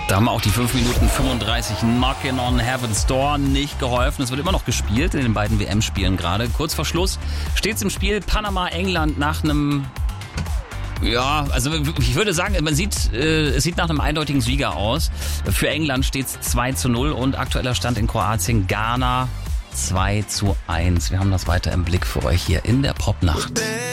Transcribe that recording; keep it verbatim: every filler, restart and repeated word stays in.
Da haben auch die fünf Minuten fünfunddreißig Knockin' on Heaven's Door nicht geholfen. Es wird immer noch gespielt in den beiden W M-Spielen gerade. Kurz vor Schluss steht's im Spiel Panama-England nach einem... Ja, also ich würde sagen, man sieht, äh, es sieht nach einem eindeutigen Sieger aus. Für England steht's zwei zu null und aktueller Stand in Kroatien Ghana zwei zu eins. Wir haben das weiter im Blick für euch hier in der Popnacht.